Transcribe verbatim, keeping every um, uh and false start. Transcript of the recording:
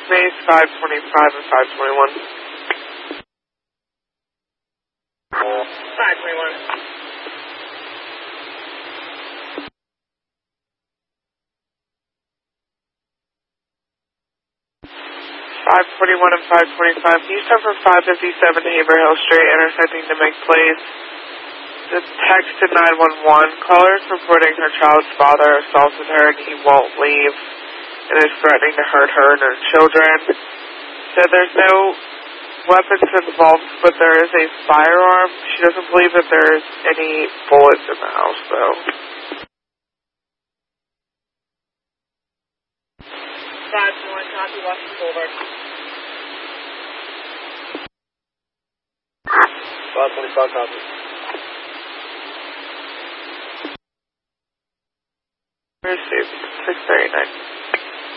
Maze five twenty-five and five twenty-one. five twenty-one. five twenty-one and five twenty-five. Can you start from five fifty-seven Haverhill Street, intersecting to make place? The text to nine one one. Caller is reporting her child's father assaulted her and he won't leave and is threatening to hurt her and her children. So there's no weapons involved, but there is a firearm. She doesn't believe that there's any bullets in the house, though. five twenty-one, copy, Washington Boulevard. five twenty-five, copy. Received, six thirty-nine.